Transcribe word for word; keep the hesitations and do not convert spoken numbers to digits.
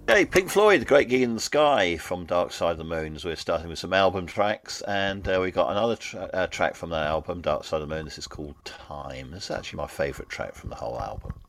Hey, Pink Floyd, The Great Gig in the Sky from Dark Side of the Moon. We're starting with some album tracks, and uh, we got another tra- uh, track from that album, Dark Side of the Moon. This is called Time. This is actually my favourite track from the whole album.